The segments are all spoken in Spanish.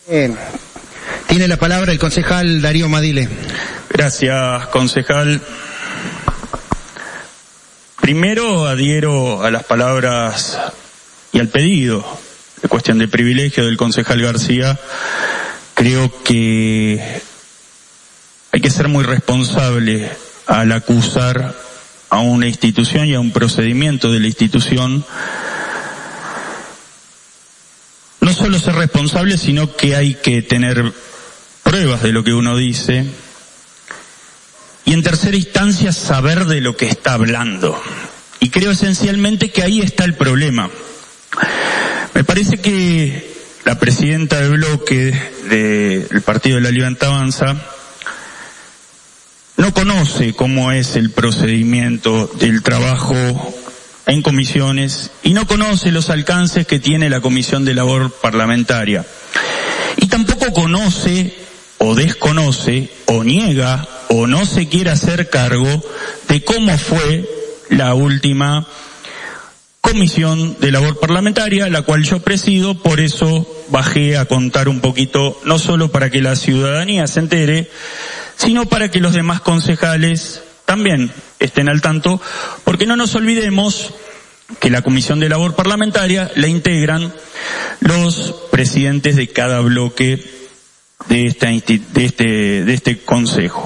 Tiene la palabra el concejal Darío Madile. Gracias, concejal. Primero adhiero a las palabras y al pedido de cuestión de privilegio del concejal García. Creo que hay que ser muy responsable al acusar a una institución y a un procedimiento de la institución. No solo ser responsable, sino que hay que tener pruebas de lo que uno dice. Y en tercera instancia, saber de lo que está hablando. Y creo esencialmente que ahí está el problema. Me parece que la presidenta de bloque del Partido de la Libertad Avanza no conoce cómo es el procedimiento del trabajo en comisiones y no conoce los alcances que tiene la Comisión de Labor Parlamentaria. Y tampoco conoce o desconoce o niega o no se quiere hacer cargo de cómo fue la última Comisión de Labor Parlamentaria, la cual yo presido. Por eso bajé a contar un poquito, no solo para que la ciudadanía se entere, sino para que los demás concejales también estén al tanto, porque no nos olvidemos que la Comisión de Labor Parlamentaria la integran los presidentes de cada bloque de este consejo.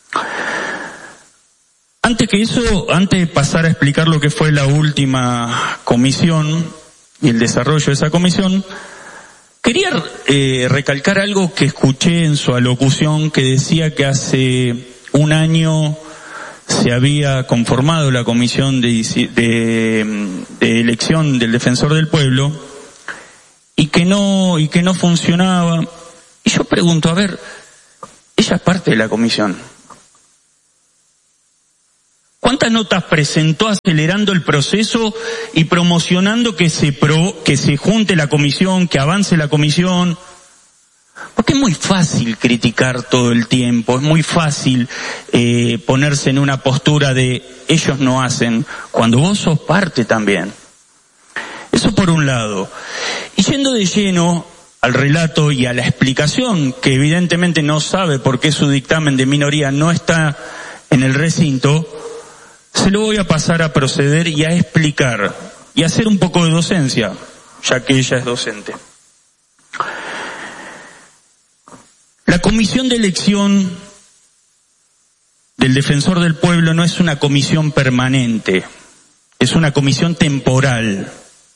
Antes de pasar a explicar lo que fue la última comisión y el desarrollo de esa comisión, quería recalcar algo que escuché en su alocución, que decía que hace un año se había conformado la comisión de elección del defensor del pueblo y que no funcionaba. Y yo pregunto, a ver, ella es parte de la comisión. ¿Cuántas notas presentó acelerando el proceso y promocionando que se junte la comisión, que avance la comisión? Porque es muy fácil criticar todo el tiempo, es muy fácil ponerse en una postura de ellos no hacen, cuando vos sos parte también. Eso por un lado. Y yendo de lleno al relato y a la explicación, que evidentemente no sabe por qué su dictamen de minoría no está en el recinto, se lo voy a pasar a proceder y a explicar y a hacer un poco de docencia, ya que ella es docente. La comisión de elección del defensor del pueblo no es una comisión permanente, es una comisión temporal.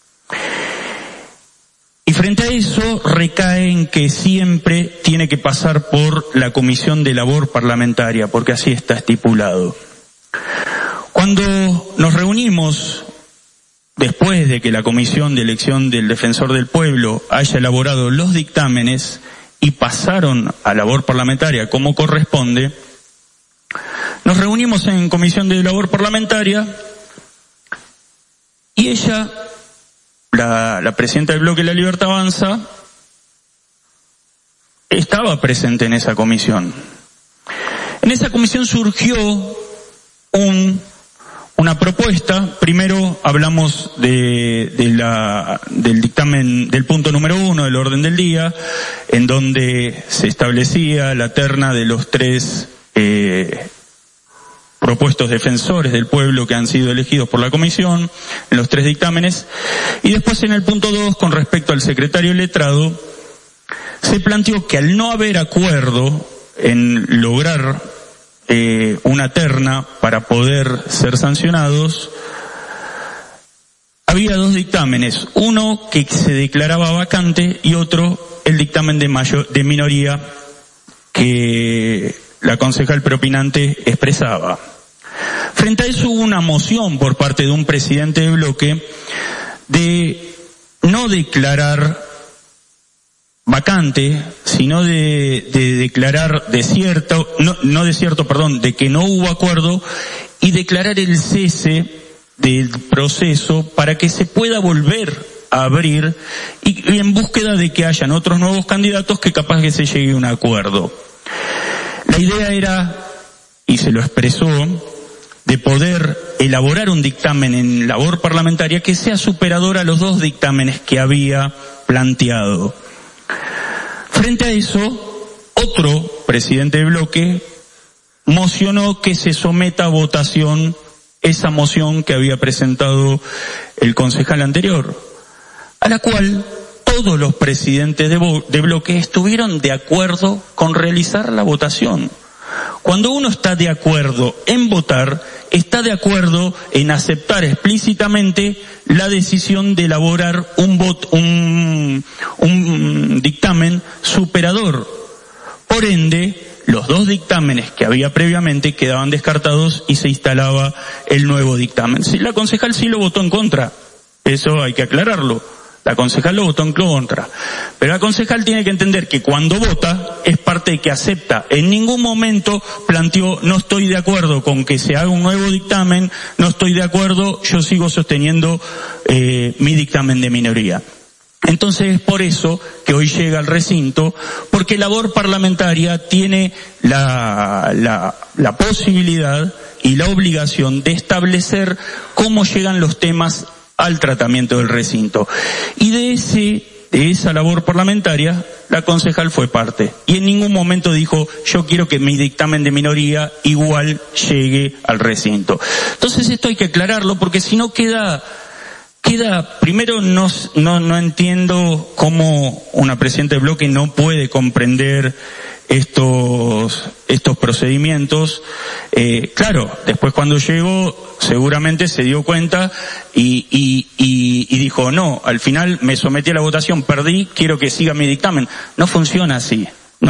Y frente a eso recae en que siempre tiene que pasar por la Comisión de Labor Parlamentaria, porque así está estipulado. Cuando nos reunimos, después de que la Comisión de Elección del Defensor del Pueblo haya elaborado los dictámenes y pasaron a labor parlamentaria como corresponde, nos reunimos en Comisión de Labor Parlamentaria y ella, la presidenta del bloque de la Libertad Avanza, estaba presente en esa comisión. En esa comisión surgió una propuesta. Primero hablamos del dictamen del punto número 1 del orden del día, en donde se establecía la terna de los 3 propuestos defensores del pueblo que han sido elegidos por la comisión, en los 3 dictámenes. Y después en el punto 2, con respecto al secretario letrado, se planteó que al no haber acuerdo en lograr una terna para poder ser sancionados, había 2 dictámenes, uno que se declaraba vacante y otro el dictamen de minoría que la concejal propinante expresaba. Frente a eso hubo una moción por parte de un presidente de bloque de no declarar vacante, sino de declarar de que no hubo acuerdo y declarar el cese del proceso para que se pueda volver a abrir y en búsqueda de que hayan otros nuevos candidatos que capaz que se llegue a un acuerdo. La idea era, y se lo expresó, de poder elaborar un dictamen en labor parlamentaria que sea superador a los 2 dictámenes que había planteado. Frente a eso, otro presidente de bloque mocionó que se someta a votación esa moción que había presentado el concejal anterior, a la cual todos los presidentes de bloque estuvieron de acuerdo con realizar la votación. Cuando uno está de acuerdo en votar, está de acuerdo en aceptar explícitamente la decisión de elaborar un dictamen superador. Por ende, los dos dictámenes que había previamente quedaban descartados y se instalaba el nuevo dictamen. La concejal sí lo votó en contra, eso hay que aclararlo. La concejal lo votó en contra. Pero la concejal tiene que entender que cuando vota es parte de que acepta. En ningún momento planteó, no estoy de acuerdo con que se haga un nuevo dictamen, no estoy de acuerdo, yo sigo sosteniendo mi dictamen de minoría. Entonces es por eso que hoy llega al recinto, porque labor parlamentaria tiene la posibilidad y la obligación de establecer cómo llegan los temas al tratamiento del recinto. Y de esa labor parlamentaria, la concejal fue parte. Y en ningún momento dijo, yo quiero que mi dictamen de minoría igual llegue al recinto. Entonces esto hay que aclararlo, porque si no queda, primero no entiendo cómo una presidenta de bloque no puede comprender estos procedimientos. Claro, después cuando llegó seguramente se dio cuenta y dijo, no, al final me sometí a la votación, perdí, quiero que siga mi dictamen. No funciona así.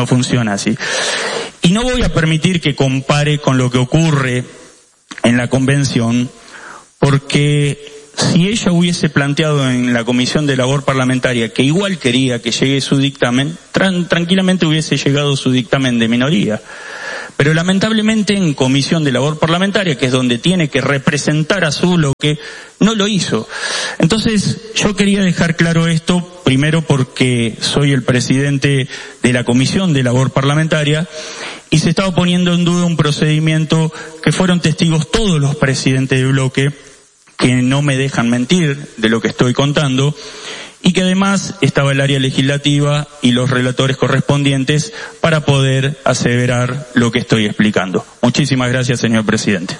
Y no voy a permitir que compare con lo que ocurre en la convención, porque si ella hubiese planteado en la Comisión de Labor Parlamentaria que igual quería que llegue su dictamen, tranquilamente hubiese llegado su dictamen de minoría. Pero lamentablemente en Comisión de Labor Parlamentaria, que es donde tiene que representar a su bloque, no lo hizo. Entonces yo quería dejar claro esto, primero porque soy el presidente de la Comisión de Labor Parlamentaria, y se estaba poniendo en duda un procedimiento que fueron testigos todos los presidentes de bloque, que no me dejan mentir de lo que estoy contando, y que además estaba el área legislativa y los relatores correspondientes para poder aseverar lo que estoy explicando. Muchísimas gracias, señor presidente.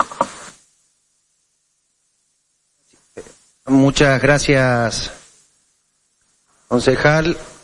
Muchas gracias, concejal.